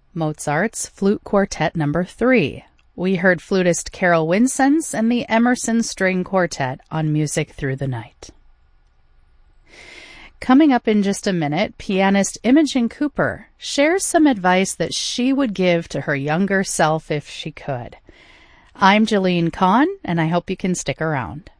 Mozart's Flute Quartet No. 3. We heard flutist Carol Winsons and the Emerson String Quartet on Music Through the Night. Coming up in just a minute, pianist Imogen Cooper shares some advice that she would give to her younger self if she could. I'm Jalene Kahn, and I hope you can stick around.